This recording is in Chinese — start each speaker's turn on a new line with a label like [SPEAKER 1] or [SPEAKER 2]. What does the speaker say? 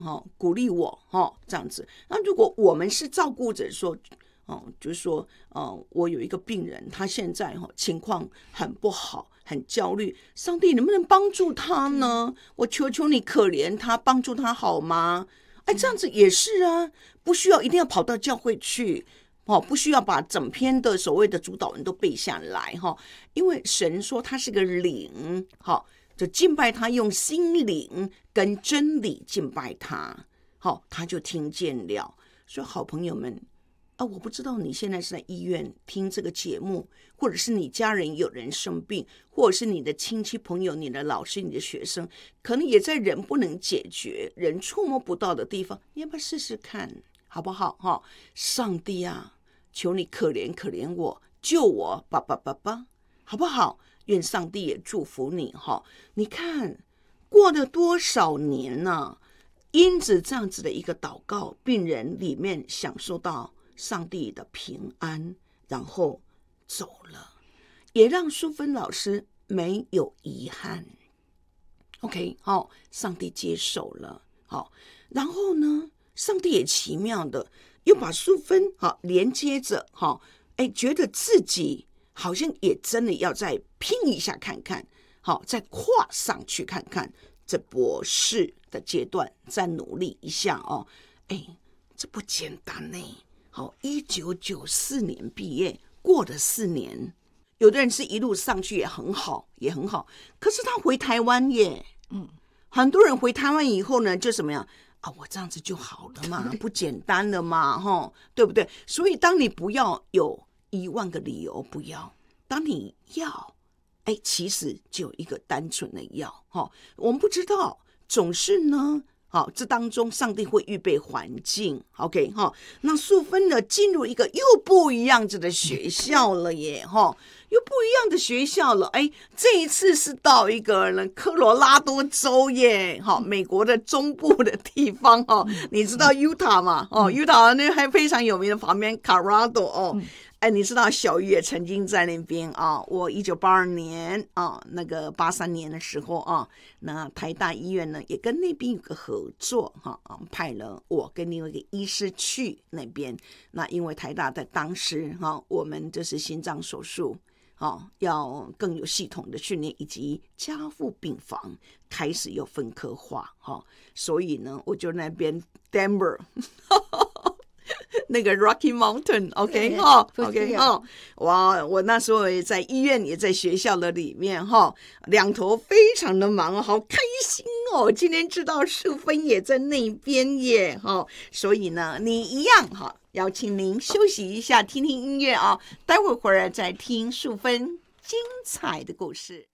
[SPEAKER 1] 鼓励我这样子。那如果我们是照顾者说就是说我有一个病人，他现在情况很不好，很焦虑，上帝能不能帮助他呢？我求求你可怜他，帮助他好吗？这样子也是啊，不需要一定要跑到教会去不需要把整篇的所谓的主导文都背下来因为神说他是个灵就敬拜他，用心灵跟真理敬拜他他就听见了。所以好朋友们我不知道你现在是在医院听这个节目，或者是你家人有人生病，或者是你的亲戚朋友、你的老师、你的学生，可能也在人不能解决、人触摸不到的地方，你要不要试试看，好不好上帝啊，求你可怜可怜我，救我吧，好不好？愿上帝也祝福你你看过了多少年呢？因此这样子的一个祷告，病人里面享受到上帝的平安，然后走了，也让淑芬老师没有遗憾。OK， 上帝接手了，然后呢，上帝也奇妙的又把淑芬连接着，觉得自己好像也真的要再拼一下看看，再跨上去看看这博士的阶段，再努力一下这不简单呢。1994年毕业，过了4年，有的人是一路上去也很好，可是他回台湾耶，很多人回台湾以后呢，就怎么样我这样子就好了嘛，不简单了嘛，对不对？所以当你不要有10000个理由不要，当你要其实就有一个单纯的要我们不知道，总是呢这当中上帝会预备环境 OK 那淑芬呢进入一个又不一样子的学校了耶又不一样的学校了这一次是到一个科罗拉多州耶美国的中部的地方你知道 Utah 吗Utah 那还非常有名的旁边 Colorado你知道小鱼也曾经在那边我1982年那个83年的时候那台大医院呢也跟那边有个合作派了我跟另外一个医师去那边。那因为台大在当时我们就是心脏手术要更有系统的训练，以及加护病房开始有分科化所以呢我就那边 Denver 那个 Rocky Mountain OK 哇，我那时候也在医院也在学校的里面两头非常的忙，好开心今天知道淑芬也在那边耶所以呢你一样邀请您休息一下，听听音乐待会儿回来再听淑芬精彩的故事。